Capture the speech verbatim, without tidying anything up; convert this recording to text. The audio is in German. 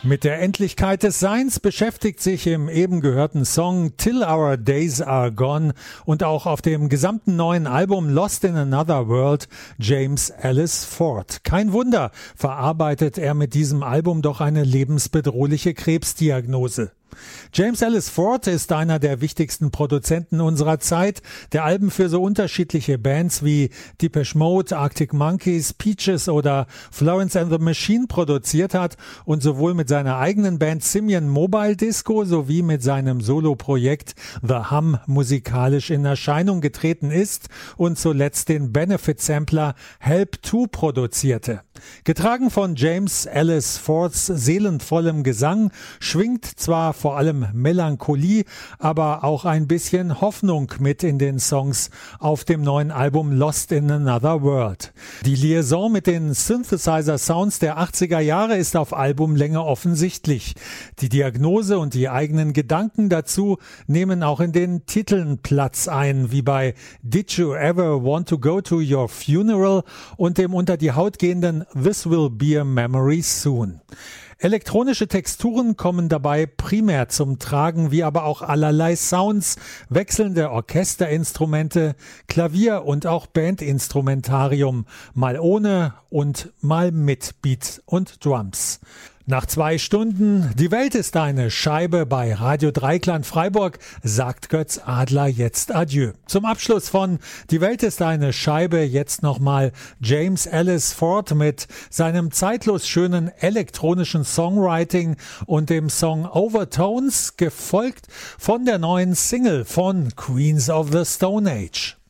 Mit der Endlichkeit des Seins beschäftigt sich im eben gehörten Song Till Our Days Are Gone und auch auf dem gesamten neuen Album Lost in Another World James Ellis Ford. Kein Wunder, verarbeitet er mit diesem Album doch eine lebensbedrohliche Krebsdiagnose. James Ellis Ford ist einer der wichtigsten Produzenten unserer Zeit, der Alben für so unterschiedliche Bands wie Depeche Mode, Arctic Monkeys, Peaches oder Florence and the Machine produziert hat und sowohl mit seiner eigenen Band Simian Mobile Disco sowie mit seinem Soloprojekt The Hum musikalisch in Erscheinung getreten ist und zuletzt den Benefit-Sampler Help zwei produzierte. Getragen von James Ellis Fords seelenvollem Gesang schwingt zwar vor allem Melancholie, aber auch ein bisschen Hoffnung mit in den Songs auf dem neuen Album Lost in Another World. Die Liaison mit den Synthesizer-Sounds der achtziger Jahre ist auf Albumlänge offensichtlich. Die Diagnose und die eigenen Gedanken dazu nehmen auch in den Titeln Platz ein, wie bei Did You Ever Want to Go to Your Funeral und dem unter die Haut gehenden This Will Be a Memory Soon. Elektronische Texturen kommen dabei primär zum Tragen, wie aber auch allerlei Sounds, wechselnde Orchesterinstrumente, Klavier und auch Bandinstrumentarium, mal ohne und mal mit Beat und Drums. Nach zwei Stunden, die Welt ist eine Scheibe bei Radio Dreikland Freiburg, sagt Götz Adler jetzt Adieu. Zum Abschluss von Die Welt ist eine Scheibe jetzt nochmal James Ellis Ford mit seinem zeitlos schönen elektronischen Songwriting und dem Song Overtones, gefolgt von der neuen Single von Queens of the Stone Age.